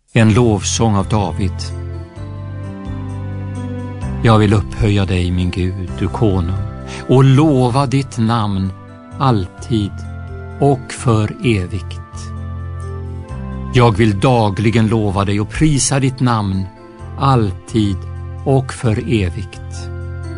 En lovsång av David. Jag vill upphöja dig, min Gud, du konung, och lova ditt namn alltid och för evigt. Jag vill dagligen lova dig och prisa ditt namn alltid och för evigt.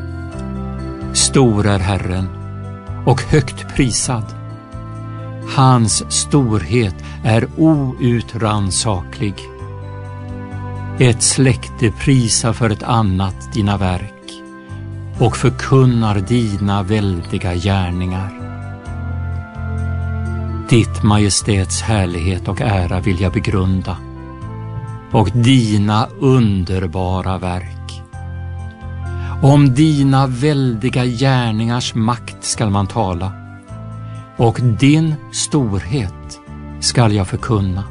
Stor är Herren och högt prisad. Hans storhet är outrannsaklig. Ett släkte prisar för ett annat dina verk och förkunnar dina väldiga gärningar. Ditt majestäts härlighet och ära vill jag begrunda och dina underbara verk. Om dina väldiga gärningars makt skall man tala och din storhet skall jag förkunna.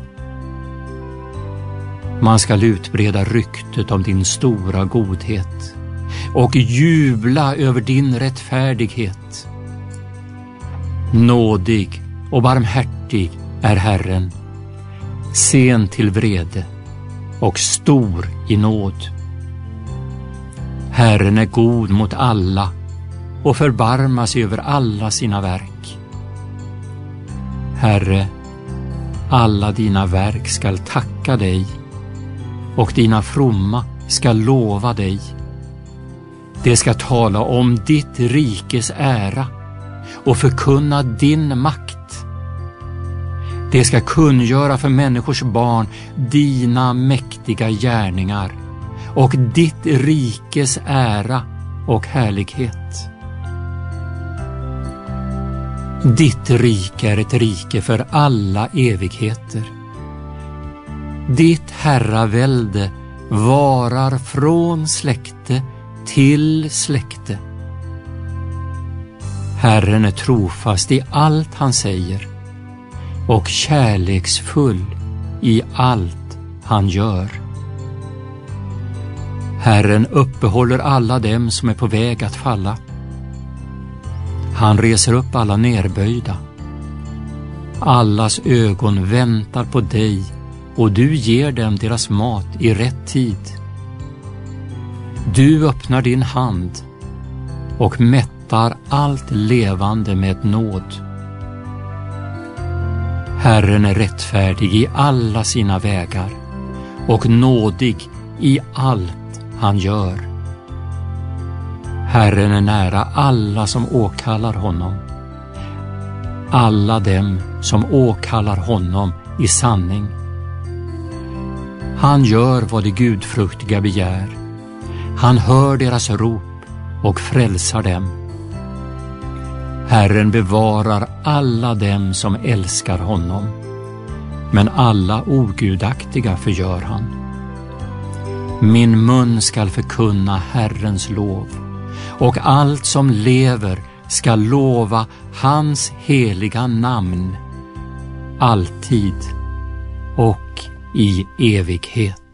Man skall utbreda ryktet om din stora godhet och jubla över din rättfärdighet. Nådig och barmhärtig är Herren, sen till vrede och stor i nåd. Herren är god mot alla och förbarmar sig över alla sina verk. Herre, alla dina verk skall tacka dig och dina fromma ska lova dig. Det ska tala om ditt rikes ära och förkunna din makt. Det ska kungöra för människors barn dina mäktiga gärningar och ditt rikes ära och härlighet. Ditt rike är ett rike för alla evigheter. Ditt herravälde varar från släkte till släkte. Herren är trofast i allt han säger och kärleksfull i allt han gör. Herren uppehåller alla dem som är på väg att falla. Han reser upp alla nerböjda. Allas ögon väntar på dig och du ger dem deras mat i rätt tid. Du öppnar din hand och mättar allt levande med nåd. Herren är rättfärdig i alla sina vägar och nådig i allt han gör. Herren är nära alla som åkallar honom. Alla dem som åkallar honom i sanning. Han gör vad de gudfruktiga begär. Han hör deras rop och frälsar dem. Herren bevarar alla dem som älskar honom, men alla ogudaktiga förgör han. Min mun skall förkunna Herrens lov, och allt som lever skall lova hans heliga namn, alltid och i evighet.